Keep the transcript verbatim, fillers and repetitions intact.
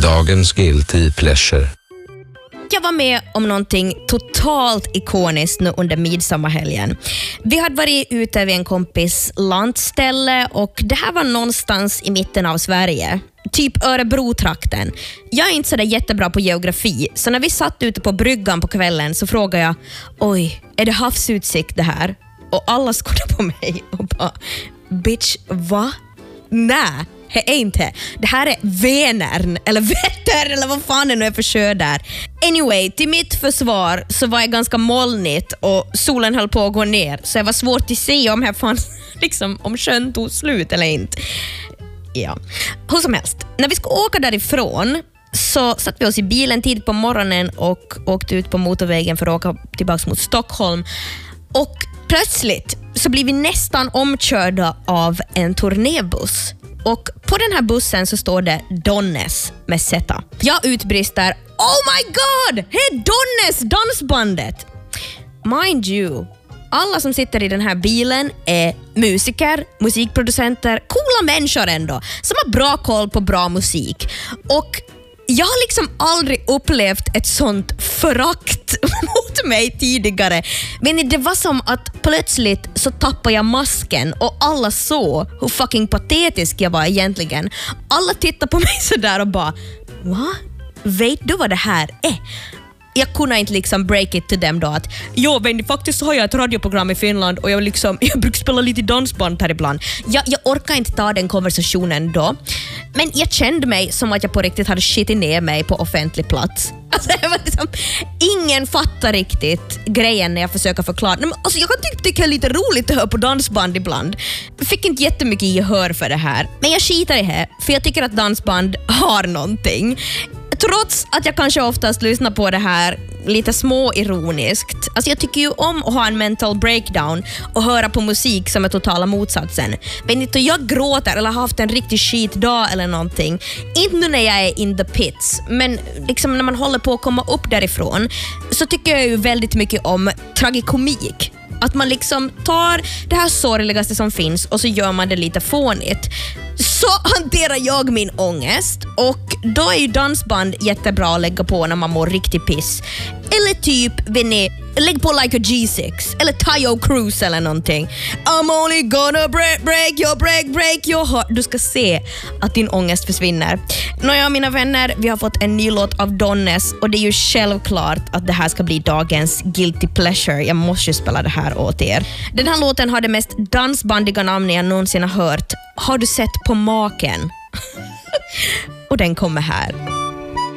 Dagens guilty pleasure. Jag var med om någonting totalt ikoniskt nu under midsommarhelgen. Vi hade varit ute vid en kompis landställe och det här var någonstans i mitten av Sverige. Typ Örebro-trakten. Jag är inte så där jättebra på geografi, så när vi satt ute på bryggan på kvällen så frågade jag: oj, är det havsutsikt det här? Och alla skådde på mig och bara: bitch, va? Nej, det är inte. Det här är Vänern eller Vättern eller vad fan det nu är för sjö där. Anyway, till mitt försvar så var jag ganska molnigt och solen höll på att gå ner, så det var svårt att se om här fanns, liksom, om sjön tog slut eller inte. Ja, hur som helst. När vi skulle åka därifrån så satt vi oss i bilen tidigt på morgonen och åkte ut på motorvägen för att åka tillbaka mot Stockholm. Och plötsligt så blir vi nästan omkörda av en turnébuss. Och på den här bussen så står det Donnes med Z. Jag utbrister: oh my god! Hej Donnes, dansbandet! Mind you, alla som sitter i den här bilen är musiker, musikproducenter, coola människor ändå, som har bra koll på bra musik. Och jag har liksom aldrig upplevt ett sånt förakt mot mig tidigare. Men det var som att plötsligt så tappade jag masken och alla såg hur fucking patetisk jag var egentligen. Alla tittade på mig sådär och bara: va? Vet du vad det här är? Jag kunde inte liksom break it till dem då att jo, men faktiskt så har jag ett radioprogram i Finland och jag, liksom, jag brukar spela lite dansband här ibland. Jag, jag orkar inte ta den konversationen då. Men jag kände mig som att jag på riktigt hade skitit ner mig på offentlig plats. Alltså, det var liksom, ingen fattar riktigt grejen när jag försöker förklara. Men, alltså, jag kan tycka det är lite roligt att höra på dansband ibland. Jag fick inte jättemycket gehör för det här. Men jag skitar i det, för jag tycker att dansband har någonting. Trots att jag kanske oftast lyssnar på det här lite småironiskt. Alltså jag tycker ju om att ha en mental breakdown och höra på musik som är totala motsatsen. Men inte jag gråter eller har haft en riktigt skitdag eller någonting. Inte nu när jag är in the pits, men liksom när man håller på att komma upp därifrån så tycker jag ju väldigt mycket om tragikomik. Att man liksom tar det här sorgligaste som finns och så gör man det lite fånigt. Så hanterar jag min ångest, och då är ju dansband jättebra att lägga på när man mår riktigt piss. Eller typ, vet ni, lägg på Like a G sex eller Tayo Cruz eller någonting. I'm only gonna break, break your break, break your heart. Du ska se att din ångest försvinner. Nåja, mina vänner, vi har fått en ny låt av Donnes och det är ju självklart att det här ska bli dagens guilty pleasure. Jag måste ju spela det här åt er. Den här låten har det mest dansbandiga namnet jag någonsin har hört. Har du sett På maken? Och den kommer här.